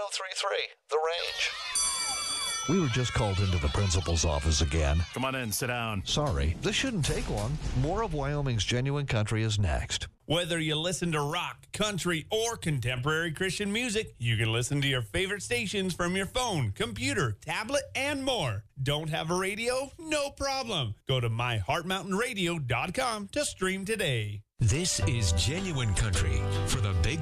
The Range. We were just called into the principal's office again. Come on in, sit down. Sorry, this shouldn't take long. More of Wyoming's Genuine Country is next. Whether you listen to rock, country, or contemporary Christian music, you can listen to your favorite stations from your phone, computer, tablet, and more. Don't have a radio? No problem. Go to myheartmountainradio.com to stream today. This is Genuine Country for the Big